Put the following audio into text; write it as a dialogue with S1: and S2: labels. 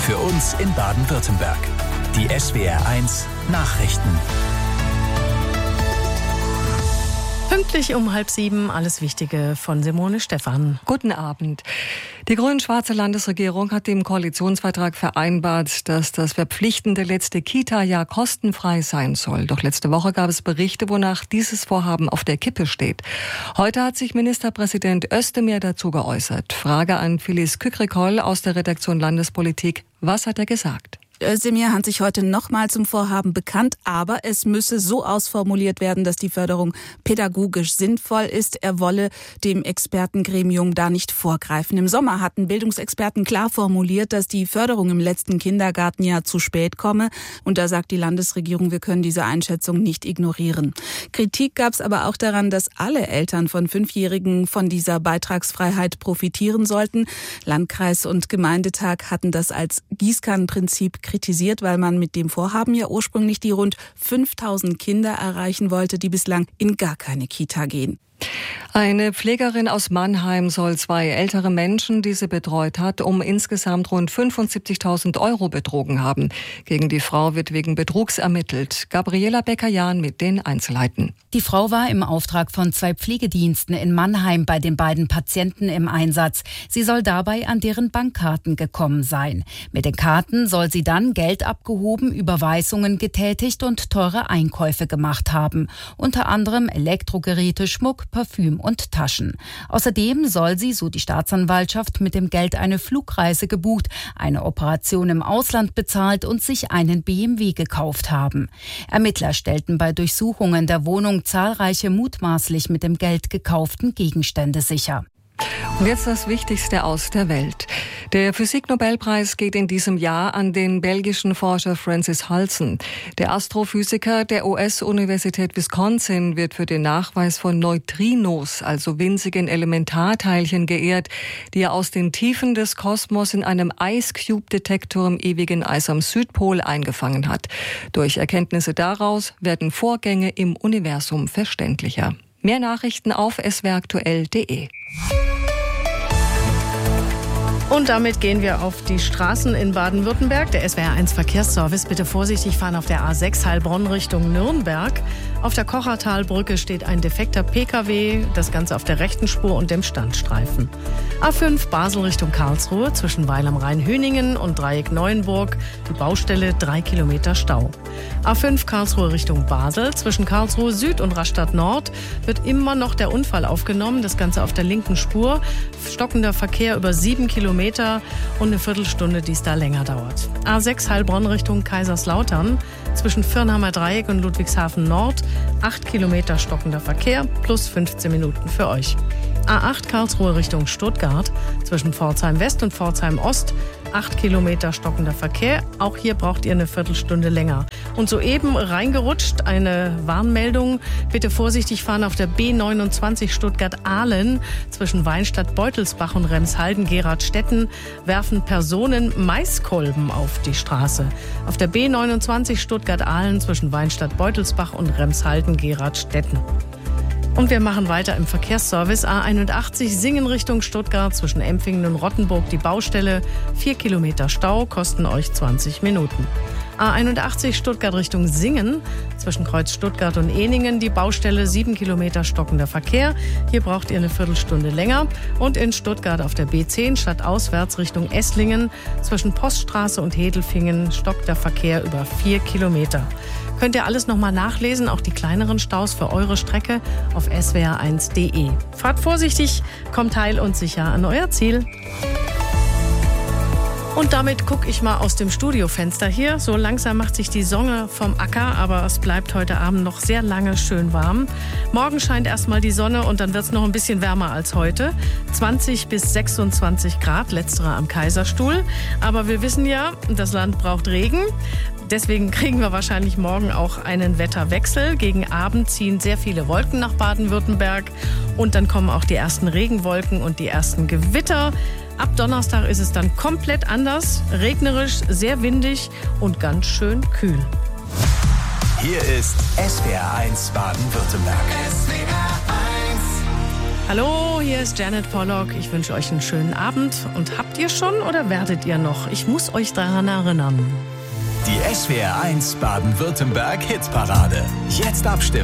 S1: Für uns in Baden-Württemberg. Die SWR1 Nachrichten.
S2: Pünktlich um 6:30 alles Wichtige von Simone Stephan.
S3: Guten Abend. Die grün-schwarze Landesregierung hat im Koalitionsvertrag vereinbart, dass das verpflichtende letzte Kita-Jahr kostenfrei sein soll. Doch letzte Woche gab es Berichte, wonach dieses Vorhaben auf der Kippe steht. Heute hat sich Ministerpräsident Özdemir dazu geäußert. Frage an Phyllis Kükrikoll aus der Redaktion Landespolitik. Was hat er gesagt?
S4: Özdemir hat sich heute nochmal zum Vorhaben bekannt, aber es müsse so ausformuliert werden, dass die Förderung pädagogisch sinnvoll ist. Er wolle dem Expertengremium da nicht vorgreifen. Im Sommer hatten Bildungsexperten klar formuliert, dass die Förderung im letzten Kindergartenjahr zu spät komme. Und da sagt die Landesregierung, wir können diese Einschätzung nicht ignorieren. Kritik gab es aber auch daran, dass alle Eltern von 5-Jährigen von dieser Beitragsfreiheit profitieren sollten. Landkreis und Gemeindetag hatten das als Gießkannenprinzip kritisiert, weil man mit dem Vorhaben ja ursprünglich die rund 5.000 Kinder erreichen wollte, die bislang in gar keine Kita gehen.
S3: Eine Pflegerin aus Mannheim soll 2 ältere Menschen, die sie betreut hat, um insgesamt rund 75.000 € betrogen haben. Gegen die Frau wird wegen Betrugs ermittelt. Gabriela Becker-Jahn mit den Einzelheiten.
S5: Die Frau war im Auftrag von 2 Pflegediensten in Mannheim bei den beiden Patienten im Einsatz. Sie soll dabei an deren Bankkarten gekommen sein. Mit den Karten soll sie dann Geld abgehoben, Überweisungen getätigt und teure Einkäufe gemacht haben. Unter anderem Elektrogeräte, Schmuck, Parfüm und Taschen. Außerdem soll sie, so die Staatsanwaltschaft, mit dem Geld eine Flugreise gebucht, eine Operation im Ausland bezahlt und sich einen BMW gekauft haben. Ermittler stellten bei Durchsuchungen der Wohnung zahlreiche mutmaßlich mit dem Geld gekauften Gegenstände sicher.
S3: Und jetzt das Wichtigste aus der Welt. Der Physiknobelpreis geht in diesem Jahr an den belgischen Forscher Francis Halsen. Der Astrophysiker der US-Universität Wisconsin wird für den Nachweis von Neutrinos, also winzigen Elementarteilchen, geehrt, die er aus den Tiefen des Kosmos in einem Ice-Cube-Detektor im ewigen Eis am Südpol eingefangen hat. Durch Erkenntnisse daraus werden Vorgänge im Universum verständlicher. Mehr Nachrichten auf swraktuell.de.
S2: Und damit gehen wir auf die Straßen in Baden-Württemberg. Der SWR1 Verkehrsservice, bitte vorsichtig fahren auf der A6 Heilbronn Richtung Nürnberg. Auf der Kochertalbrücke steht ein defekter Pkw, das Ganze auf der rechten Spur und dem Standstreifen. A5 Basel Richtung Karlsruhe zwischen Weil am Rhein-Hüningen und Dreieck Neuenburg. Die Baustelle 3 Kilometer Stau. A5 Karlsruhe Richtung Basel zwischen Karlsruhe Süd und Rastatt Nord wird immer noch der Unfall aufgenommen. Das Ganze auf der linken Spur. Stockender Verkehr über 7 Kilometer und eine Viertelstunde, die es da länger dauert. A6 Heilbronn Richtung Kaiserslautern zwischen Firnheimer Dreieck und Ludwigshafen Nord. 8 Kilometer stockender Verkehr plus 15 Minuten für euch. A8 Karlsruhe Richtung Stuttgart zwischen Pforzheim West und Pforzheim Ost. 8 Kilometer stockender Verkehr. Auch hier braucht ihr eine Viertelstunde länger. Und soeben reingerutscht eine Warnmeldung. Bitte vorsichtig fahren auf der B29 Stuttgart-Ahlen. Zwischen Weinstadt-Beutelsbach und Remshalden-Geradstetten werfen Personen Maiskolben auf die Straße. Auf der B29 Stuttgart-Ahlen zwischen Weinstadt-Beutelsbach und Remshalden-Geradstetten. Und wir machen weiter im Verkehrsservice. A81 Singen Richtung Stuttgart zwischen Empfingen und Rottenburg die Baustelle. 4 Kilometer Stau kosten euch 20 Minuten. A81 Stuttgart Richtung Singen zwischen Kreuz Stuttgart und Ehningen die Baustelle. 7 Kilometer stockender Verkehr. Hier braucht ihr eine Viertelstunde länger. Und in Stuttgart auf der B10 stadtauswärts Richtung Esslingen zwischen Poststraße und Hedelfingen stockt der Verkehr über 4 Kilometer. Könnt ihr alles nochmal nachlesen, auch die kleineren Staus für eure Strecke auf swr1.de. Fahrt vorsichtig, kommt heil und sicher an euer Ziel. Und damit gucke ich mal aus dem Studiofenster hier. So langsam macht sich die Sonne vom Acker, aber es bleibt heute Abend noch sehr lange schön warm. Morgen scheint erstmal die Sonne und dann wird es noch ein bisschen wärmer als heute. 20 bis 26 Grad, letztere am Kaiserstuhl. Aber wir wissen ja, das Land braucht Regen. Deswegen kriegen wir wahrscheinlich morgen auch einen Wetterwechsel. Gegen Abend ziehen sehr viele Wolken nach Baden-Württemberg. Und dann kommen auch die ersten Regenwolken und die ersten Gewitter. Ab Donnerstag ist es dann komplett anders. Regnerisch, sehr windig und ganz schön kühl.
S1: Hier ist SWR1 Baden-Württemberg.
S2: Hallo, hier ist Janet Pollock. Ich wünsche euch einen schönen Abend. Und habt ihr schon oder werdet ihr noch? Ich muss euch daran erinnern.
S1: Die SWR 1 Baden-Württemberg Hitparade. Jetzt abstimmen.